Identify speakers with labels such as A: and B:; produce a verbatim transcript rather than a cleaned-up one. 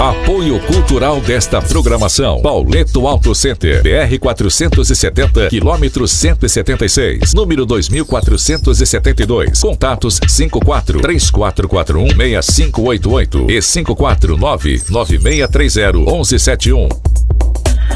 A: Apoio cultural desta programação: Pauleto Auto Center, B R quatrocentos e setenta, quilômetro cento e setenta e seis, número dois mil quatrocentos e setenta e dois. Contatos cinco quatro três quatro quatro um seis cinco oito oito e cinco quatro nove nove seis três zero um um sete um.